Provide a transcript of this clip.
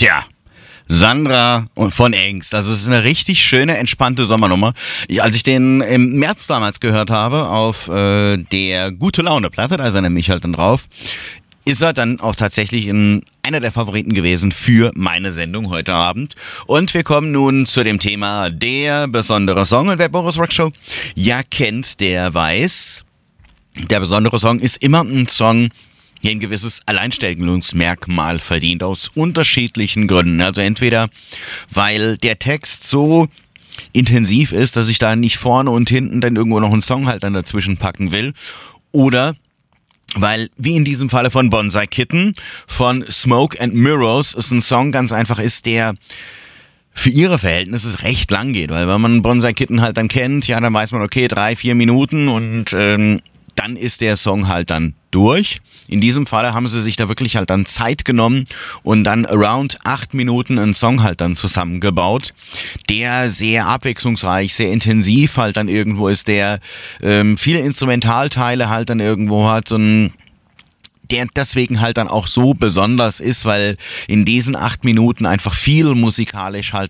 Tja, Sandra von Engst. Das ist eine richtig schöne, entspannte Sommernummer. Als ich den im März damals gehört habe auf der Gute-Laune-Platte, da ist er nämlich halt dann drauf, ist er dann auch tatsächlich einer der Favoriten gewesen für meine Sendung heute Abend. Und wir kommen nun zu dem Thema der besondere Song. Und wer Boris Rock Show ja kennt, der weiß, der besondere Song ist immer ein Song, der ein gewisses Alleinstellungsmerkmal verdient, aus unterschiedlichen Gründen. Also entweder, weil der Text so intensiv ist, dass ich da nicht vorne und hinten dann irgendwo noch einen Song halt dann dazwischen packen will, oder weil, wie in diesem Falle von Bonsai Kitten, von Smoke and Mirrors, es ein Song ganz einfach ist, der für ihre Verhältnisse recht lang geht. Weil wenn man Bonsai Kitten halt dann kennt, ja, dann weiß man, okay, 3-4 Minuten und dann ist der Song halt dann durch. In diesem Falle haben sie sich da wirklich halt dann Zeit genommen und dann around 8 Minuten einen Song halt dann zusammengebaut, der sehr abwechslungsreich, sehr intensiv halt dann irgendwo ist, der viele Instrumentalteile halt dann irgendwo hat und der deswegen halt dann auch so besonders ist, weil in diesen 8 Minuten einfach viel musikalisch halt